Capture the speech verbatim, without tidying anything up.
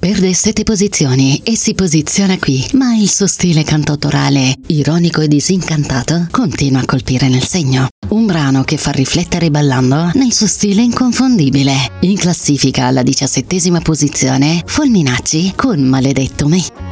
perde sette posizioni e si posiziona qui, ma il suo stile cantautorale, ironico e disincantato, continua a colpire nel segno. Un brano che fa riflettere ballando nel suo stile inconfondibile. In classifica alla diciassettesima posizione, Fulminacci con Maledetto Me.